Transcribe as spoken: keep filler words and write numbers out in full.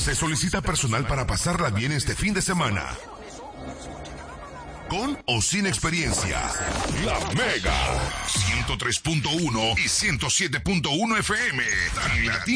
Se solicita personal para pasarla bien este fin de semana. Con o sin experiencia. La Mega ciento tres punto uno y ciento siete punto uno F M. Tan Latina.